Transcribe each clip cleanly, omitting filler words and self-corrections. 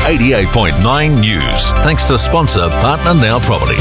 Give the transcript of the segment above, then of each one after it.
88.9 News. Thanks to sponsor Partner Now Property.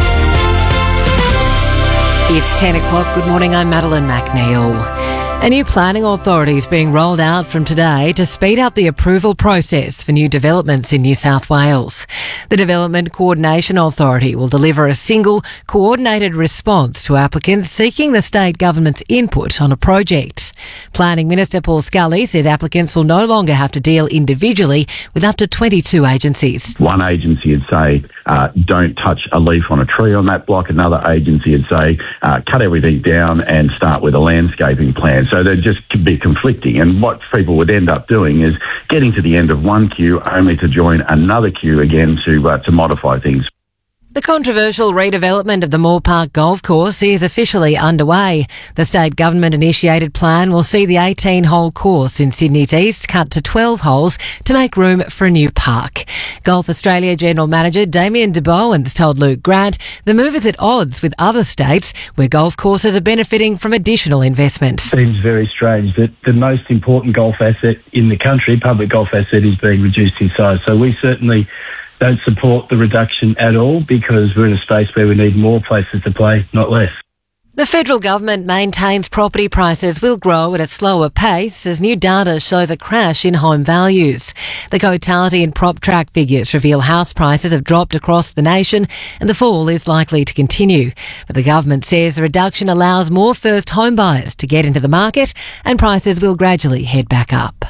It's 10 o'clock. Good morning, I'm Madeline McNeil. A new planning authority is being rolled out from today to speed up the approval process for new developments in New South Wales. The Development Coordination Authority will deliver a single, coordinated response to applicants seeking the state government's input on a project. Planning Minister Paul Scully says applicants will no longer have to deal individually with up to 22 agencies. One agency would say, don't touch a leaf on a tree on that block. Another agency would say, cut everything down and start with a landscaping plan. So they'd just be conflicting. And what people would end up doing is getting to the end of one queue only to join another queue again to modify things. The controversial redevelopment of the Moore Park Golf Course is officially underway. The state government-initiated plan will see the 18-hole course in Sydney's east cut to 12 holes to make room for a new park. Golf Australia General Manager Damien de Bowens told Luke Grant the move is at odds with other states where golf courses are benefiting from additional investment. It seems very strange that the most important golf asset in the country, public golf asset, is being reduced in size. So we certainly don't support the reduction at all because we're in a space where we need more places to play, not less. The federal government maintains property prices will grow at a slower pace as new data shows a crash in home values. The Cotality and PropTrack figures reveal house prices have dropped across the nation and the fall is likely to continue. But the government says the reduction allows more first home buyers to get into the market and prices will gradually head back up.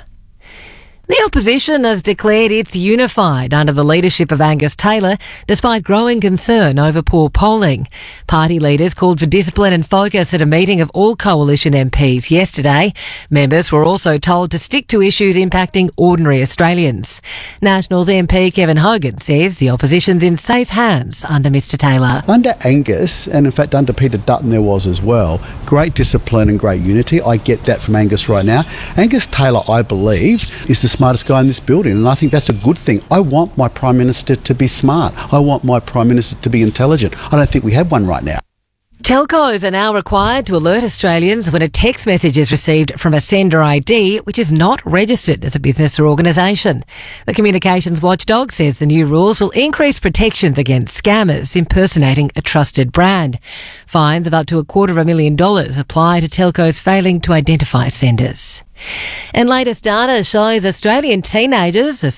The opposition has declared it's unified under the leadership of Angus Taylor, despite growing concern over poor polling. Party leaders called for discipline and focus at a meeting of all coalition MPs yesterday. Members were also told to stick to issues impacting ordinary Australians. Nationals MP Kevin Hogan says the opposition's in safe hands under Mr Taylor. Under Angus, and in fact under Peter Dutton there was as well, great discipline and great unity. I get that from Angus right now. Angus Taylor, I believe, is the smartest guy in this building, and I think that's a good thing. I want my Prime Minister to be smart. I want my Prime Minister to be intelligent. I don't think we have one right now. Telcos are now required to alert Australians when a text message is received from a sender ID which is not registered as a business or organisation. The Communications Watchdog says the new rules will increase protections against scammers impersonating a trusted brand. Fines of up to $250,000 apply to telcos failing to identify senders. And latest data shows Australian teenagers are